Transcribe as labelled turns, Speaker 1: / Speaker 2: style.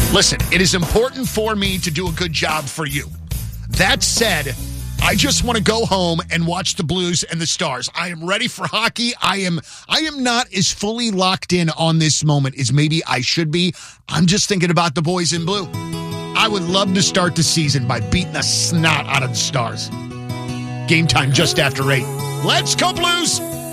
Speaker 1: Listen, it is important for me to do a good job for you. That said, I just want to go home and watch the Blues and the Stars. I am ready for hockey. I am not as fully locked in on this moment as maybe I should be. I'm just thinking about the boys in blue. I would love to start the season by beating the snot out of the Stars. Game time just after 8. Let's go, Blues!